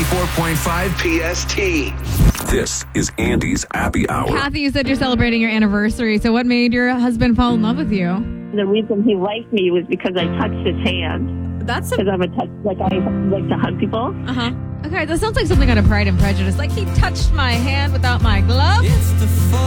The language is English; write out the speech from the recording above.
94.5 PST. This is Andy's Happy Hour. Kathy, you said you're celebrating your anniversary. So what made your husband fall in love with you? The reason he liked me was because I touched his hand. That's Because I like to hug people. Uh-huh. Okay, that sounds like something out of Pride and Prejudice. Like, he touched my hand without my glove.